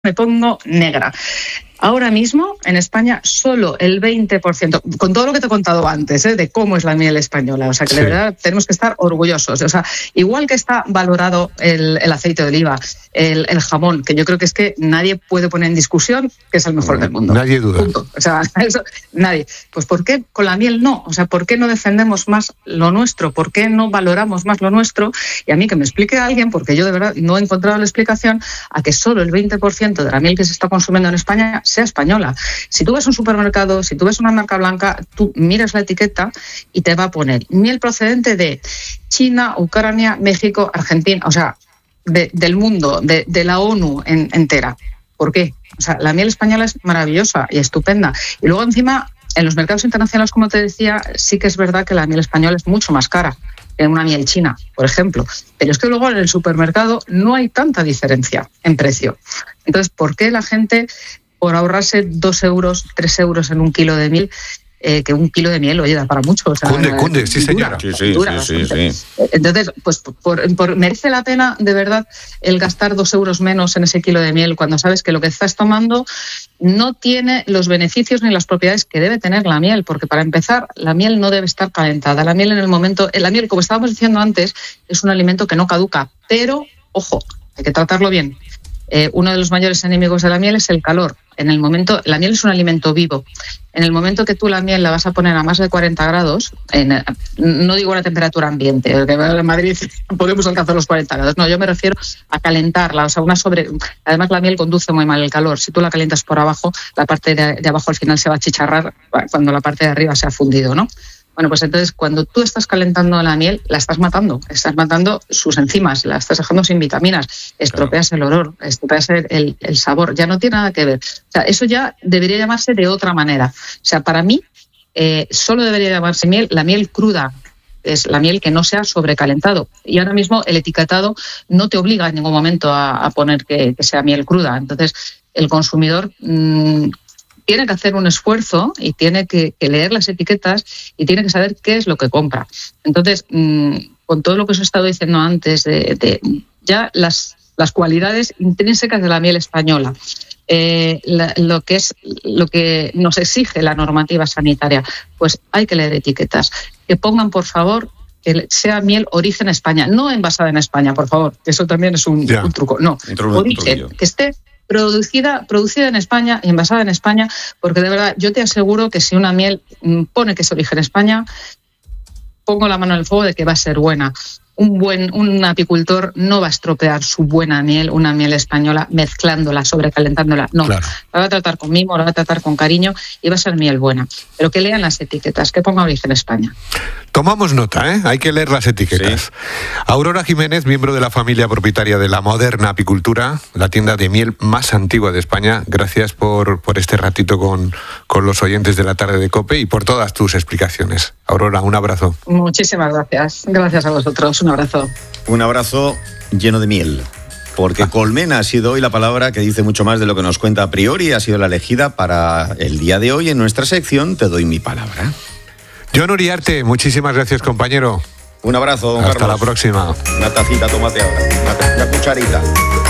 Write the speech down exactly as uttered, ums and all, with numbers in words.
me pongo negra. Ahora mismo, en España, solo el veinte por ciento, con todo lo que te he contado antes, ¿eh? De cómo es la miel española, o sea, que sí. De verdad tenemos que estar orgullosos. O sea, igual que está valorado el, el aceite de oliva, el, el jamón, que yo creo que es que nadie puede poner en discusión que es el mejor del mundo. Nadie duda. Punto. O sea, eso, nadie. Pues ¿por qué con la miel no? O sea, ¿por qué no defendemos más lo nuestro? ¿Por qué no valoramos más lo nuestro? Y a mí que me explique alguien, porque yo de verdad no he encontrado la explicación a que solo el veinte por ciento de la miel que se está consumiendo en España sea española. Si tú ves un supermercado, si tú ves una marca blanca, tú miras la etiqueta y te va a poner miel procedente de China, Ucrania, México, Argentina, o sea, de, del mundo, de, de la ONU en, entera. ¿Por qué? O sea, la miel española es maravillosa y estupenda. Y luego encima, en los mercados internacionales, como te decía, sí que es verdad que la miel española es mucho más cara que una miel china, por ejemplo. Pero es que luego en el supermercado no hay tanta diferencia en precio. Entonces, ¿por qué la gente, por ahorrarse dos euros, tres euros en un kilo de miel, eh, que un kilo de miel, oye, da para mucho? O sea, cunde, cunde, sí señora. Dura, sí, sí, dura sí, sí, sí. Entonces, pues por, por, merece la pena, de verdad, el gastar dos euros menos en ese kilo de miel cuando sabes que lo que estás tomando no tiene los beneficios ni las propiedades que debe tener la miel, porque para empezar, la miel no debe estar calentada. La miel en el momento, la miel, como estábamos diciendo antes, es un alimento que no caduca, pero, ojo, hay que tratarlo bien. Eh, uno de los mayores enemigos de la miel es el calor. En el momento, la miel es un alimento vivo. En el momento que tú la miel la vas a poner a más de cuarenta grados, en, no digo la temperatura ambiente, que en Madrid podemos alcanzar los cuarenta grados, no, yo me refiero a calentarla, o sea, una sobre. Además, la miel conduce muy mal el calor. Si tú la calientas por abajo, la parte de, de abajo al final se va a achicharrar cuando la parte de arriba se ha fundido, ¿no? Bueno, pues entonces cuando tú estás calentando la miel, la estás matando, estás matando sus enzimas, la estás dejando sin vitaminas, estropeas claro. el olor, estropeas el, el, el sabor, ya no tiene nada que ver. O sea, eso ya debería llamarse de otra manera. O sea, para mí eh, solo debería llamarse miel, la miel cruda, es la miel que no sea sobrecalentado. Y ahora mismo el etiquetado no te obliga en ningún momento a, a poner que, que sea miel cruda. Entonces el consumidor Mmm, tiene que hacer un esfuerzo y tiene que, que leer las etiquetas y tiene que saber qué es lo que compra. Entonces, mmm, con todo lo que os he estado diciendo antes, de, de ya las, las cualidades intrínsecas de la miel española, eh, la, lo que es lo que nos exige la normativa sanitaria, pues hay que leer etiquetas. Que pongan, por favor, que sea miel origen España, no envasada en España, por favor, eso también es un, un truco. No, origen, que esté Producida, producida en España y envasada en España, porque de verdad yo te aseguro que si una miel pone que es origen España, pongo la mano en el fuego de que va a ser buena. Un buen un apicultor no va a estropear su buena miel, una miel española, mezclándola, sobrecalentándola. No, claro. La va a tratar con mimo, la va a tratar con cariño y va a ser miel buena. Pero que lean las etiquetas, que ponga origen España. Tomamos nota, ¿eh? Hay que leer las etiquetas. Sí. Aurora Jiménez, miembro de la familia propietaria de La Moderna Apicultura, la tienda de miel más antigua de España. Gracias por, por este ratito con, con los oyentes de la tarde de COPE y por todas tus explicaciones. Aurora, un abrazo. Muchísimas gracias. Gracias a vosotros. Un abrazo. Un abrazo lleno de miel. Porque colmena ha sido hoy la palabra que dice mucho más de lo que nos cuenta a priori. Ha sido la elegida para el día de hoy en nuestra sección Te doy mi palabra. John Uriarte, muchísimas gracias, compañero. Un abrazo, don Hasta Carlos. la próxima. Una tacita, tómate ahora. Una, una cucharita.